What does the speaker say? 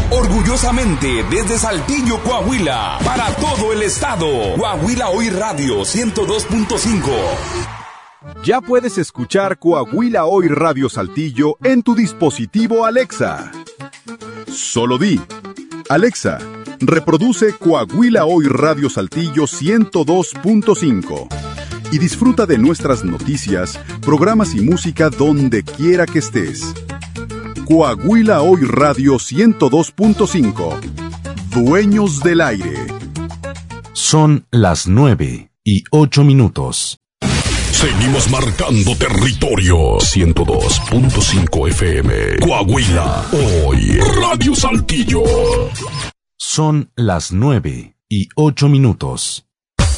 Orgullosamente desde Saltillo, Coahuila, para todo el estado. Coahuila Hoy Radio 102.5. Ya puedes escuchar Coahuila Hoy Radio Saltillo en tu dispositivo Alexa. Solo di: Alexa, reproduce Coahuila Hoy Radio Saltillo 102.5 y disfruta de nuestras noticias, programas y música donde quiera que estés. Coahuila Hoy Radio 102.5. Dueños del aire. Son las 9:08. Seguimos marcando territorio. 102.5 FM. Coahuila Hoy Radio Saltillo. Son las 9:08.